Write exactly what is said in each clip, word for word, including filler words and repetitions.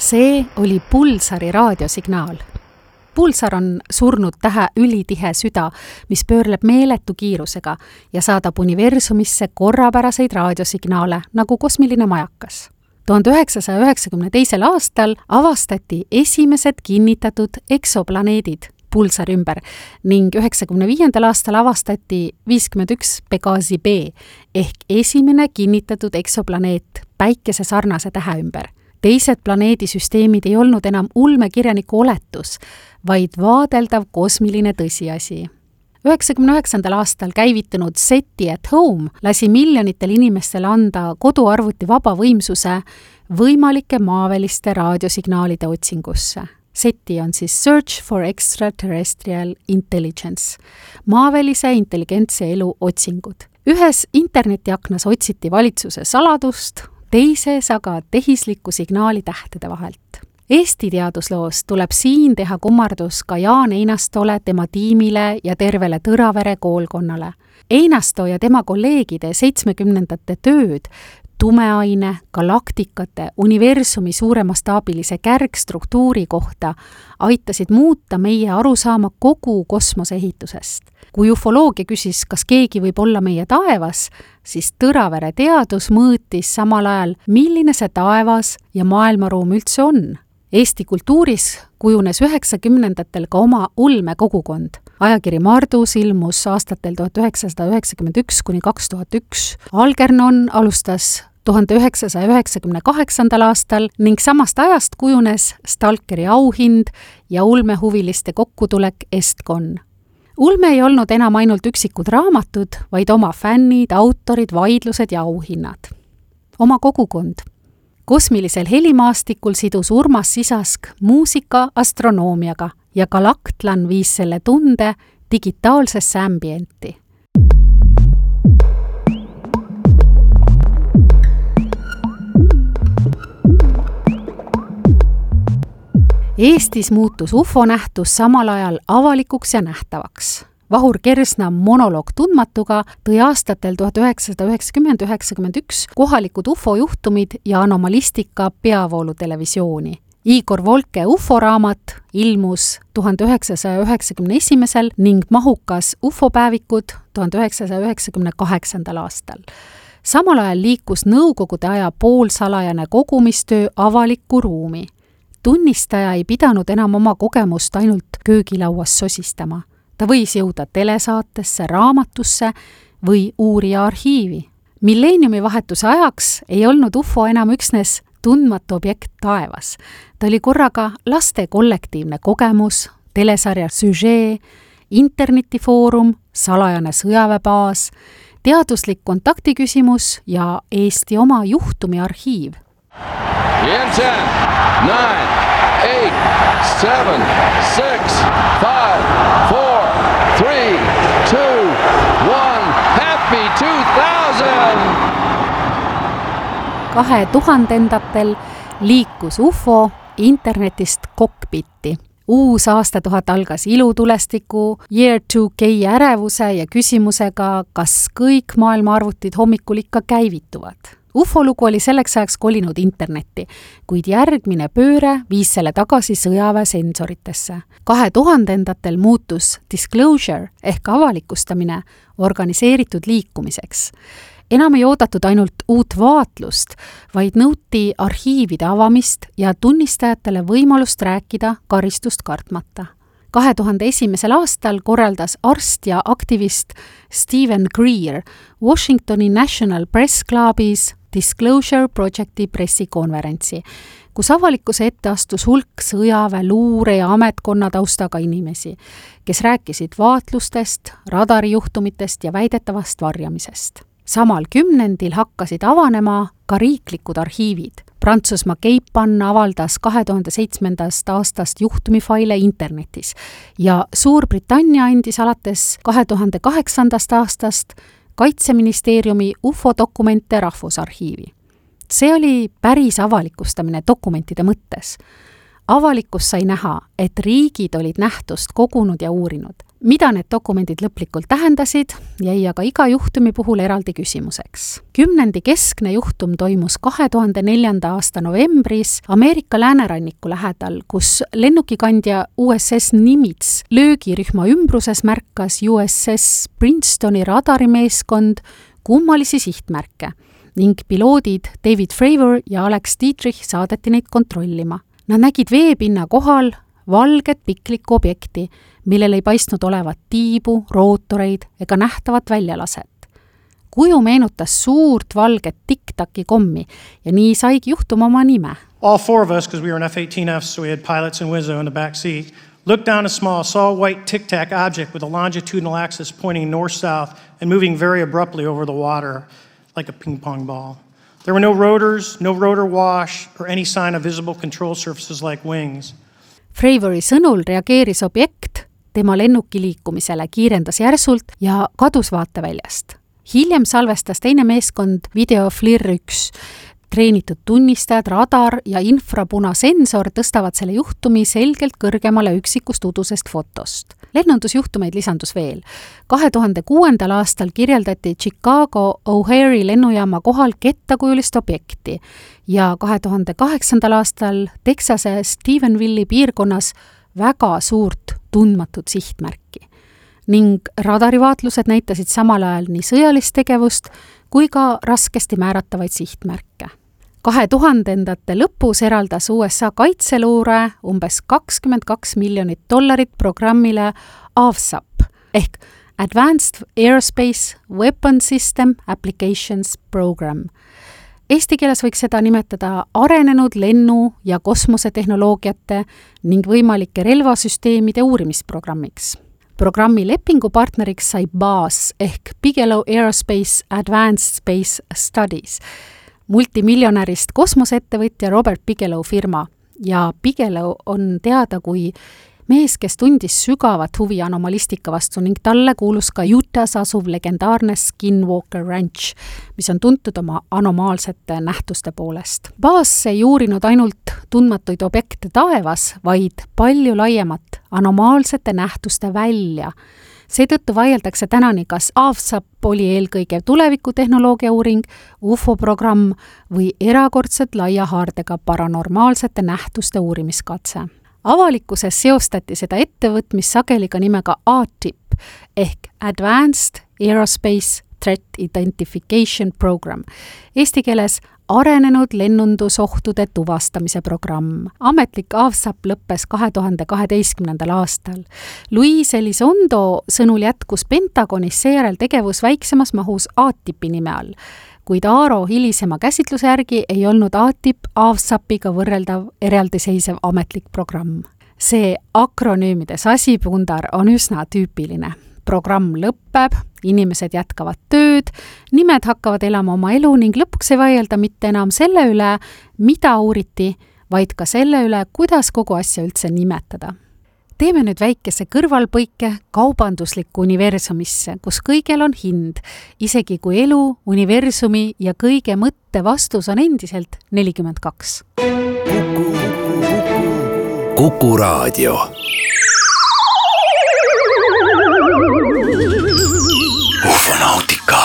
See oli Pulsari raadiosignaal. Pulsar on surnud tähe ülitihe süda, mis pöörleb meeletu kiirusega ja saadab universumisse korrapäraseid raadiosignaale nagu kosmiline majakas. tuhande üheksasaja üheksakümne teisel aastal avastati esimesed kinnitatud eksoplaneedid Pulsari ümber ning üheksakümne viiendal aastal avastati viiskümmend üks Pegasi B ehk esimene kinnitatud eksoplaneet päikese sarnase tähe ümber. Teised planeedisüsteemid ei olnud enam ulmekirjaniku oletus, vaid vaadeldav kosmiline tõsiasi. üheksakümne üheksandal aastal käivitunud SETI at Home lasi miljonitel inimestel anda koduarvuti vaba võimsuse võimalike maaväliste raadiosignaalide otsingusse. SETI on siis Search for Extraterrestrial Intelligence, maavälise intelligentse elu otsingud. Ühes internetiaknas otsiti valitsuse saladust, teises aga tehislikku signaali tähtede vahelt. Eesti teadusloos tuleb siin teha kummardus ka Jaan Einastole, tema tiimile ja tervele Tõravere koolkonnale. Einasto ja tema kolleegide seitsmekümnendate tööd tumeaine, galaktikate, universumi suuremastaabilise kärgstruktuuri kohta aitasid muuta meie arusaama kogu kosmoseehitusest. Kui ufoloogia küsis, kas keegi võib olla meie taevas, siis Tõravere teadus mõõtis samal ajal, milline see taevas ja maailmaruum üldse on. Eesti kultuuris kujunes üheksakümnendatel ka oma ulmekogukond. Ajakiri Mardus ilmus aastatel tuhat üheksasada üheksakümmend üks kuni kaks tuhat üks. Algernon alustas tuhande üheksasaja üheksakümne kaheksandal aastal ning samast ajast kujunes Stalkeri auhind ja ulmehuviliste kokkutulek Estcon. Ulme ei olnud enam ainult üksikud raamatud, vaid oma fännid, autorid, vaidlused ja auhinnad. Oma kogukond. Kosmilisel helimaastikul sidus Urmas Sisask muusika astronoomiaga ja Galaktlan viis selle tunde digitaalsesse ambienti. Eestis muutus ufo-nähtus samal ajal avalikuks ja nähtavaks. Vahur Kersna monoloog tundmatuga tõi aastatel tuhat üheksasada üheksakümmend üheksakümmend üks kohalikud ufo-juhtumid ja anomalistika peavoolu televisiooni. Igor Volke ufo-raamat ilmus tuhande üheksasaja üheksakümne esimesel ning mahukas ufopäevikud tuhande üheksasaja üheksakümne kaheksandal aastal. Samal ajal liikus nõukogude aja poolsalajane kogumistöö avalikku ruumi. Tunnistaja ei pidanud enam oma kogemust ainult köögilauas sosistama. Ta võis jõuda telesaatesse, raamatusse või uurija arhiivi. Milleeniumi vahetuse ajaks ei olnud ufo enam üksnes tundmatu objekt taevas. Ta oli korraga laste kollektiivne kogemus, telesarja süžee, internetifoorum, salajane sõjaväebaas, teaduslik kontaktiküsimus ja Eesti oma juhtumi arhiiv. ten, nine, eight, seven, six, five, four, three, two, one, happy two thousand! kahe tuhandendatel liikus ufo internetist kokpitti. Uus aastatuhat algas ilutulestiku, Year two K ärevuse ja küsimusega, kas kõik maailma arvutid hommikul ikka käivituvad. Ufolugu oli selleks ajaks kolinud internetti, kuid järgmine pööre viis selle tagasi sõjaväe sensoritesse. kahe tuhandendatel muutus disclosure ehk avalikustamine organiseeritud liikumiseks. Enam ei oodatud ainult uut vaatlust, vaid nõuti arhiivide avamist ja tunnistajatele võimalust rääkida karistust kartmata. kahe tuhande esimesel aastal korraldas arst ja aktivist Stephen Greer Washingtoni National Press Clubis Disclosure Projecti pressikonverentsi, kus avalikkuse ette astus hulk sõjaväe, luure ja ametkonna taustaga inimesi, kes rääkisid vaatlustest, radarijuhtumitest ja väidetavast varjamisest. Samal kümnendil hakkasid avanema ka riiklikud arhiivid. Prantsusmaa Cape Ann avaldas kahe tuhande seitsmendast aastast juhtumifaile internetis ja Suurbritannia andis alates kahe tuhande kaheksandast aastast Kaitseministeeriumi ufodokumente rahvusarhiivi. See oli päris avalikustamine dokumentide mõttes. Avalikkus sai näha, et riigid olid nähtust kogunud ja uurinud. Mida need dokumendid lõplikult tähendasid, jäi aga iga juhtumi puhul eraldi küsimuseks. Kümnendi keskne juhtum toimus kahe tuhande neljanda aasta novembris Ameerika lääneranniku lähedal, kus lennukikandja U S S Nimitz löögirühma ümbruses märkas U S S Princetoni radarimeeskond kummalisi sihtmärke ning piloodid David Fravor ja Alex Dietrich saadeti neid kontrollima. Nad nägid veepinna kohal valget piklikku objekti, millel ei paistnud olevat tiibu, rootoreid ega nähtavat väljalaset. Kuju meenutas suurt valget tic-taci kommi ja nii saigi juhtum oma nime. All four of us, because we were in F eighteen F, so we had pilots and Wizzo in the back seat, looked down a small, saw a white tic-tac object with a longitudinal axis pointing north-south and moving very abruptly over the water like a ping-pong ball. There were no rotors, no rotor wash, or any sign of visible control surfaces like wings. Fravori sõnul reageeris objekt tema lennuki liikumisele, kiirendas järsult ja kadus vaateväljast. Hiljem salvestas teine meeskond video FLIR üks. Treenitud tunnistajad, radar ja infrapunasensor tõstavad selle juhtumi selgelt kõrgemale üksikust udusest fotost. Lennundusjuhtumeid lisandus veel. kahe tuhande kuuendal aastal kirjeldati Chicago O'Hare'i lennujaama kohal kettakujulist objekti ja kahe tuhande kaheksandal aastal Texase Stephenville'i piirkonnas väga suurt tundmatut sihtmärki. Ning radarivaatlused näitasid samal ajal nii sõjalist tegevust kui ka raskesti määratavaid sihtmärke. kahe tuhandendate lõpus eraldas U S A kaitseluure umbes kakskümmend kaks miljonit dollarit programmile A V S A P ehk Advanced Aerospace Weapon System Applications Program. Eesti keeles võiks seda nimetada arenenud lennu- ja kosmosetehnoloogiate ning võimalike relvasüsteemide uurimisprogrammiks. Programmi lepingupartneriks sai B A S ehk Bigelow Aerospace Advanced Space Studies, multimiljonärist kosmoseettevõtja Robert Bigelow firma ja Bigelow on teada kui mees, kes tundis sügavat huvi anomalistika vastu ning talle kuulus ka Utah's asuv legendaarne Skinwalker Ranch, mis on tuntud oma anomaalsete nähtuste poolest. B A S ei uurinud ainult tundmatuid objekte taevas, vaid palju laiemat anomaalsete nähtuste välja. Seetõttu vaieldakse tänani, kas A V S A P oli eelkõige tulevikutehnoloogia uuring, U F O-programm või erakordselt laia haardega paranormaalsete nähtuste uurimiskatse. Avalikkuses seostati seda ettevõtmist sageli ka nimega A T I P ehk Advanced Aerospace Threat Identification Program. Eesti keeles arenenud lennundusohtude tuvastamise programm. Ametlik A V S A P lõppes kahe tuhande kaheteistkümnendal aastal. Luis Elizondo sõnul jätkus Pentagonis seejärel tegevus väiksemas mahus A T I P-i nime all, kuid Aaro hilisema käsitluse järgi ei olnud A T I P A V S A P-iga võrreldav eraldiseisev ametlik programm. See akronüümides asipundar on üsna tüüpiline. Programm lõpeb, inimesed jätkavad tööd, nimed hakkavad elama oma elu ning lõpuks ei vaielda mitte enam selle üle, mida uuriti, vaid ka selle üle, kuidas kogu asja üldse nimetada. Teeme nüüd väikese kõrvalpõike kaubanduslikku universumisse, kus kõigel on hind, isegi kui elu, universumi ja kõige mõtte vastus on endiselt nelikümmend kaks. Kuku, Kuku, Kuku Raadio. Ufonautika.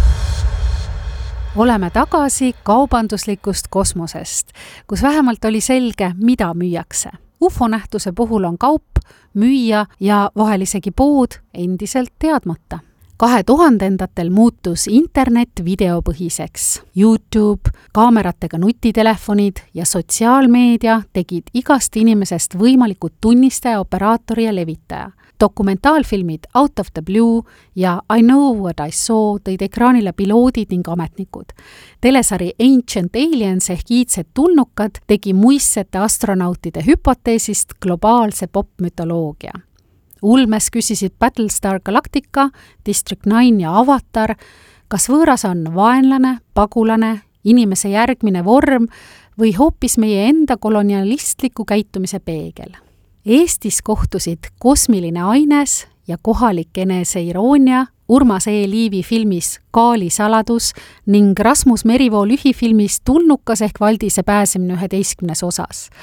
Oleme tagasi kaubanduslikust kosmosest, kus vähemalt oli selge, mida müüakse. U F O-nähtuse puhul on kaup, müüja ja vahel isegi pood endiselt teadmata. kahe tuhandendatel muutus internet videopõhiseks. YouTube, kaameratega nutitelefonid ja sotsiaalmeedia tegid igast inimesest võimalikud tunnistaja, operaatori ja levitaja. Dokumentaalfilmid Out of the Blue ja I Know What I Saw tõid ekraanile piloodid ning ametnikud. Telesari Ancient Aliens ehk iidsed tulnukad tegi muistsete astronautide hüpoteesist globaalse popmütoloogia. Ulmes küsisid Battlestar Galactica, District nine ja Avatar, kas võõras on vaenlane, pagulane, inimese järgmine vorm või hoopis meie enda kolonialistliku käitumise peegel. Eestis kohtusid kosmiline aines ja kohalik eneseiroonia Urmas E. Liivi filmis Kaali saladus ning Rasmus Merivoo lühifilmis Tulnukas ehk Valdise pääsemine üheteistkümnes osas.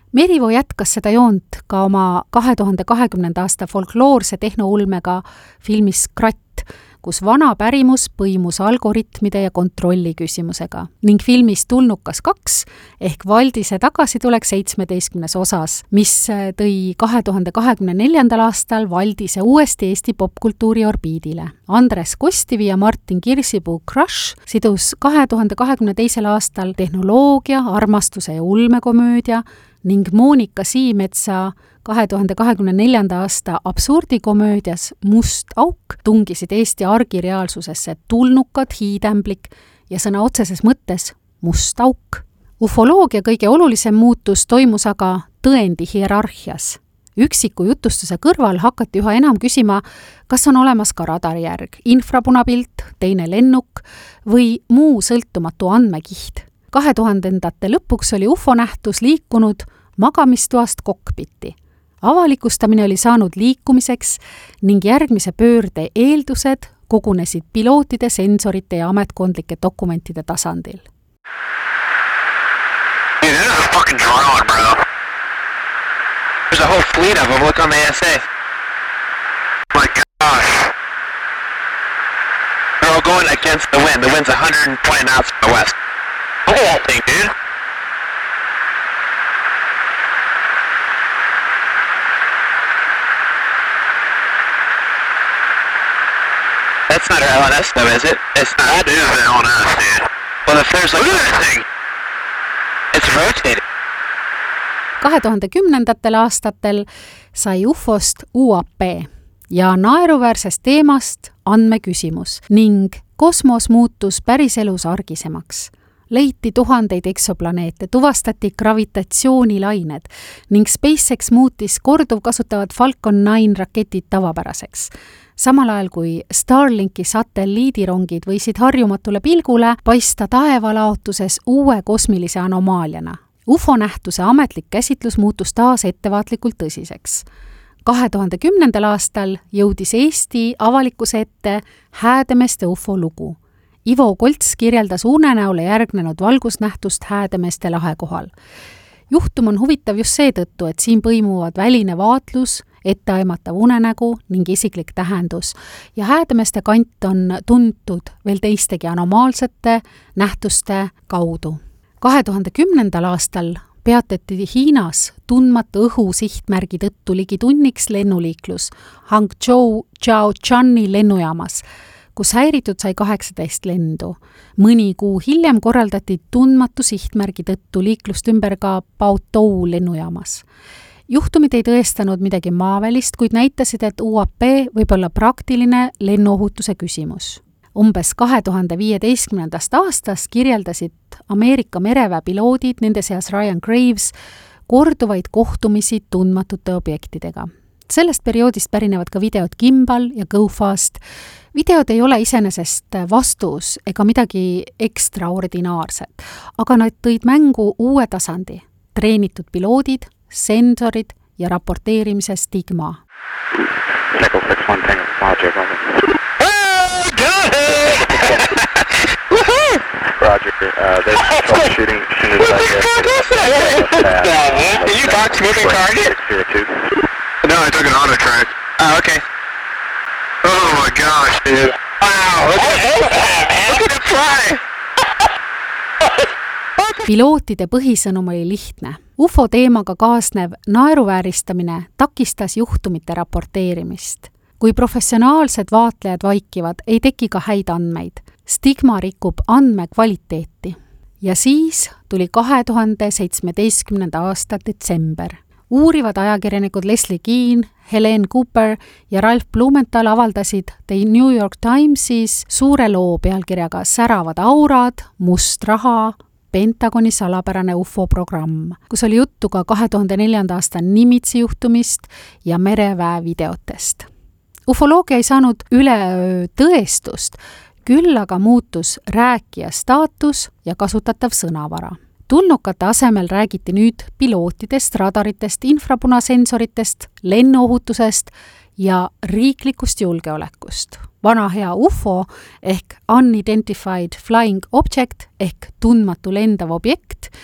Merivoo jätkas seda joont ka oma kahe tuhande kahekümnenda aasta folkloorse tehnoulmega filmis Kratt, kus vana pärimus põimus algoritmide ja kontrolli küsimusega ning filmis Tulnukas kaks ehk Valdise tagasitulek seitsmeteistkümnes osas, mis tõi kahe tuhande kahekümne neljandal aastal Valdise uuesti Eesti popkultuuri orbiidile. Andres Kostivi ja Martin Kirsipuu Crush sidus kahe tuhande kahekümne teisel aastal tehnoloogia, armastuse ja ulmekomöödia ning Moonika Siimetsa kahe tuhande kahekümne neljanda aasta absurdikomöödias Must auk tungisid Eesti argireaalsusesse tulnukad, hiidämblik ja sõna otseses mõttes must auk. Ufoloogia kõige olulisem muutus toimus aga tõendi hierarhias. Üksiku jutustuse kõrval hakati üha enam küsima, kas on olemas ka radarijärg, infrapunapilt, teine lennuk või muu sõltumatu andmekiht. kahe tuhandendate lõpuks oli ufo-nähtus liikunud magamistoast kokpiti. Avalikustamine oli saanud liikumiseks ning järgmise pöörde eeldused kogunesid pilootide, sensorite ja ametkondlike dokumentide tasandil. Dude, this is a fucking drone, bro. There's a whole fleet of them. Look on the A S A. My gosh. They're all going against the wind. The wind's one hundred twenty knots from the west. Look at that thing, dude. That's not our L N S though, is it? It's not. That is the L N S, dude. Well, if there's like... Look at that thing! It's rotating. kahe tuhande kümnendatel aastatel sai ufost U A P ja naeruväärsest teemast andmeküsimus ning kosmos muutus päriselus argisemaks. Leiti tuhandeid eksoplaneete, tuvastati gravitatsioonilained ning SpaceX muutis korduvkasutavad Falcon nine raketid tavapäraseks. Samal ajal kui Starlinki satelliidirongid võisid harjumatule pilgule paista taevalaotuses uue kosmilise anomaaliana. Ufo-nähtuse ametlik käsitlus muutus taas ettevaatlikult tõsiseks. kahe tuhande kümnendal aastal jõudis Eesti avalikkuse ette Häädemeeste ufo lugu. Ivo Kolts kirjeldas unenäole järgnenud valgusnähtust Häädemeeste lahe kohal. Juhtum on huvitav just seetõttu, et siin põimuvad väline vaatlus, etteaimatav unenägu ning isiklik tähendus ja Häädemeeste kant on tuntud veel teistegi anomaalsete nähtuste kaudu. kahe tuhande kümnendal aastal peatati Hiinas tundmatu õhu sihtmärgi tõttu ligi tunniks lennuliiklus Hangzhou Zhaochani lennujaamas, kus häiritud sai kaheksateist lendu. Mõni kuu hiljem korraldati tundmatu sihtmärgi tõttu liiklust ümber ka Baotou lennujaamas. Juhtumid ei tõestanud midagi maavälist, kuid näitasid, et U A P võib olla praktiline lennuohutuse küsimus. Umbes kahe tuhande viieteistkümnendast aastast kirjeldasid Ameerika mereväe piloodid, nende seas Ryan Graves, korduvaid kohtumisi tundmatute objektidega. Sellest perioodist pärinevad ka videod Gimbal ja GoFast. Videod ei ole iseenesest vastus ega midagi ekstraordinaarset, aga nad tõid mängu uue tasandi, treenitud piloodid, sensorid ja raporteerimise stigma. Roger, uh, there's troubleshooting as soon as I get Did you box moving target? No, I took an auto track. Oh, okay. Oh my gosh, dude. Wow, look at that, look at it fly! Pilootide põhisõnum oli lihtne. Ufo teemaga kaasnev naeruvääristamine takistas juhtumite raporteerimist. Kui professionaalsed vaatlejad vaikivad, ei teki ka häid andmeid. Stigma rikub andme kvaliteeti. Ja siis tuli kahe tuhande seitsmeteistkümnenda aasta detsember. Uurivad ajakirjanikud Leslie Keane, Helen Cooper ja Ralph Blumenthal avaldasid The New York Timesis suure loo pealkirjaga Säravad aurad, must raha, Pentagoni salapärane ufo-programm, kus oli juttu ka kahe tuhande neljanda aasta Nimitsi juhtumist ja mereväe videotest. Ufoloogia ei saanud üleöö tõestust, küll aga muutus rääkija staatus ja kasutatav sõnavara. Tulnukate asemel räägiti nüüd pilootidest, radaritest, infrapunasensoritest, lennuohutusest ja riiklikust julgeolekust. Vana hea ufo ehk Unidentified Flying Object ehk tundmatu lendav objekt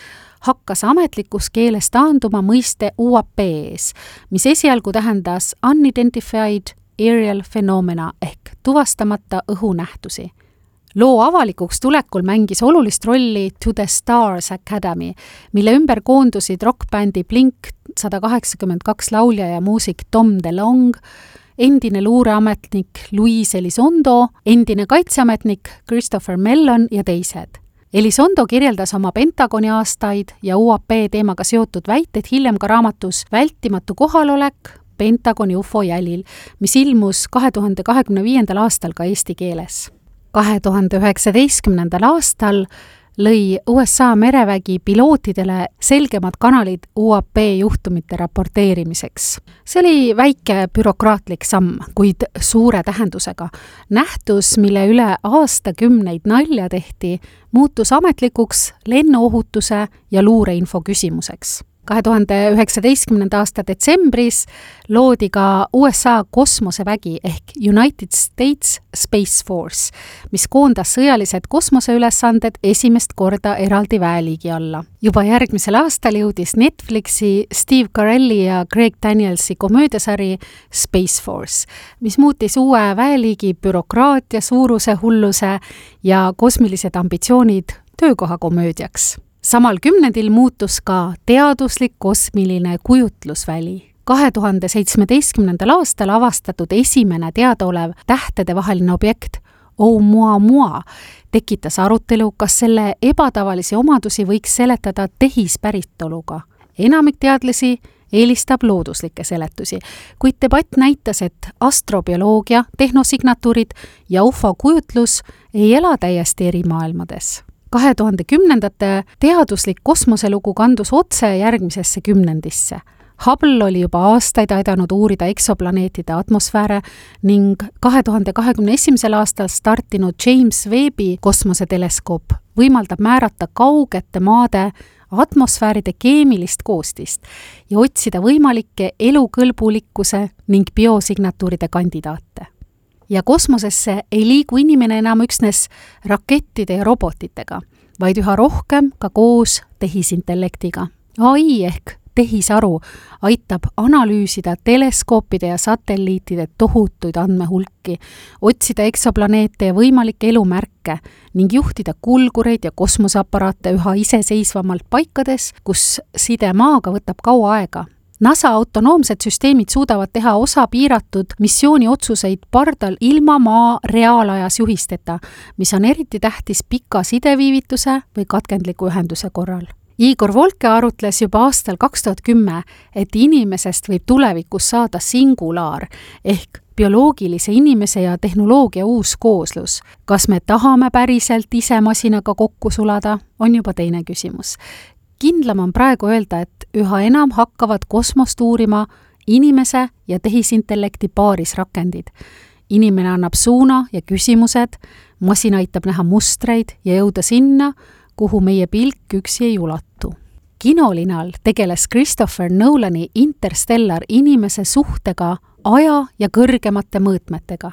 hakkas ametlikus keeles taanduma mõiste U A P-s, mis esialgu tähendas Unidentified Aerial Phenomena ehk tuvastamata õhunähtusi. Loo avalikuks tulekul mängis olulist rolli To the Stars Academy, mille ümber koondusid rockbändi Blink sada kaheksakümmend kaks laulja ja muusik Tom DeLonge, endine luureametnik Luis Elizondo, endine kaitseametnik Christopher Mellon ja teised. Elizondo kirjeldas oma Pentagoni aastaid ja U A P teemaga seotud väited hiljem ka raamatus Vältimatu kohalolek Pentagoni U F O jälil, mis ilmus kahe tuhande kahekümne viiendal aastal ka eesti keeles. kahe tuhande üheksateistkümnendal aastal lõi U S A merevägi pilootidele selgemad kanalid U A P juhtumite raporteerimiseks. See oli väike bürokraatlik samm, kuid suure tähendusega. Nähtus, mille üle aastakümneid nalja tehti, muutus ametlikuks lennuohutuse ja luureinfo küsimuseks. kahe tuhande üheksateistkümnenda aasta detsembris loodi ka U S A kosmosevägi ehk United States Space Force, mis koondas sõjalised kosmoseülesanded esimest korda eraldi väeliigi alla. Juba järgmisel aastal jõudis Netflixi Steve Carelli ja Greg Danielsi komöödiasari Space Force, mis muutis uue väeliigi bürokraatia, suuruse, hulluse ja kosmilised ambitsioonid töökohakomöödiaks. Samal kümnendil muutus ka teaduslik kosmiline kujutlusväli. kahe tuhande seitsmeteistkümnendal aastal avastatud esimene teadaolev tähtedevaheline objekt Oumuamua tekitas arutelu, kas selle ebatavalisi omadusi võiks seletada tehispäritoluga. Enamik teadlasi eelistab looduslikke seletusi, kuid debatt näitas, et astrobioloogia, tehnosignatuurid ja U F O kujutlus ei ela täiesti eri maailmades. kahe tuhande kümnendate teaduslik kosmoselugu kandus otse järgmisesse kümnendisse. Hubble oli juba aastaid aidanud uurida eksoplaneetide atmosfääre ning kahe tuhande kahekümne esimesel aastal startinud James Webbi kosmoseteleskoop võimaldab määrata kaugete maade atmosfääride keemilist koostist ja otsida võimalikke elukõlbulikkuse ning biosignatuuride kandidaate. Ja kosmosesse ei liigu inimene enam üksnes rakettide ja robotitega, vaid üha rohkem ka koos tehisintellektiga. A I ehk tehisaru aitab analüüsida teleskoopide ja satelliitide tohutuid andmehulki, otsida eksoplaneete ja võimalikke elumärke ning juhtida kulgureid ja kosmoseaparaate üha iseseisvamalt paikades, kus side maaga võtab kaua aega. NASA autonoomsed süsteemid suudavad teha osa piiratud missiooni otsuseid pardal ilma maa reaalajas juhisteta, mis on eriti tähtis pika sideviivituse või katkendliku ühenduse korral. Igor Volke arutles juba aastal kaks tuhat kümme, et inimesest võib tulevikus saada singulaar ehk bioloogilise inimese ja tehnoloogia uus kooslus. Kas me tahame päriselt ise masinaga kokku sulada, on juba teine küsimus. Kindlam on praegu öelda, et üha enam hakkavad kosmost uurima inimese ja tehisintellekti paaris rakendid. Inimene annab suuna ja küsimused, masin aitab näha mustreid ja jõuda sinna, kuhu meie pilk üksi ei ulatu. Kinolinal tegeles Christopher Nolani Interstellar inimese suhtega aja ja kõrgemate mõõtmetega.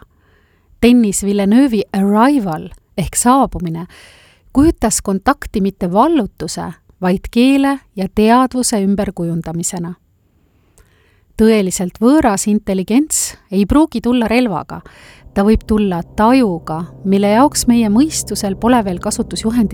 Dennis Villeneuve'i Arrival ehk saabumine kujutas kontakti mitte vallutuse, vaid keele ja teadvuse ümberkujundamisena. Tõeliselt võõras intelligents ei pruugi tulla relvaga, ta võib tulla tajuga, mille jaoks meie mõistusel pole veel kasutusjuhendi